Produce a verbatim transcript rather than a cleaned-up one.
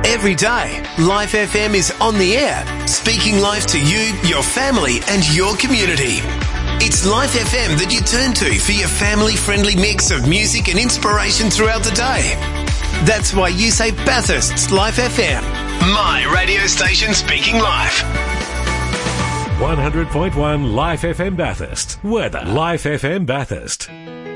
Every day, Life F M is on the air, speaking life to you, your family and your community. It's Life F M that you turn to for your family-friendly mix of music and inspiration throughout the day. That's why you say Bathurst's Life F M, my radio station speaking life. one hundred point one Life F M Bathurst. Weather. Life F M Bathurst.